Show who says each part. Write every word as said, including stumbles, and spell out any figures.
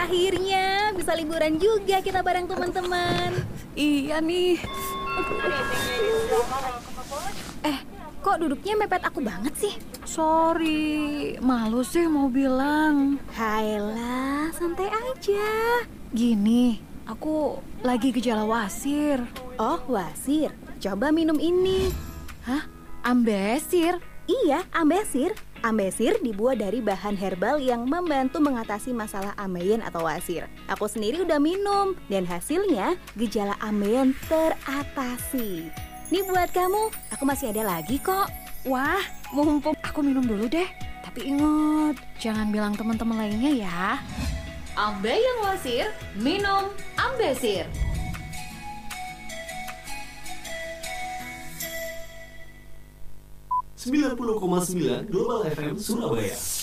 Speaker 1: Akhirnya bisa liburan juga kita bareng teman-teman.
Speaker 2: Iya nih.
Speaker 1: Eh, kok duduknya mepet aku banget sih?
Speaker 2: Sorry, malu sih mau bilang.
Speaker 1: Hayalah, santai aja.
Speaker 2: Gini, aku lagi gejala wasir.
Speaker 1: Oh, wasir. Coba minum ini.
Speaker 2: Hah? Ambesir?
Speaker 1: Iya, ambesir. Ambesir dibuat dari bahan herbal yang membantu mengatasi masalah ambeien atau wasir. Aku sendiri udah minum dan hasilnya gejala ambeien teratasi. Nih buat kamu, aku masih ada lagi kok.
Speaker 2: Wah, mumpung aku minum dulu deh. Tapi ingat, jangan bilang teman-teman lainnya ya.
Speaker 3: Ambeien wasir, minum Ambesir.
Speaker 4: sembilan puluh koma sembilan Global F M Surabaya.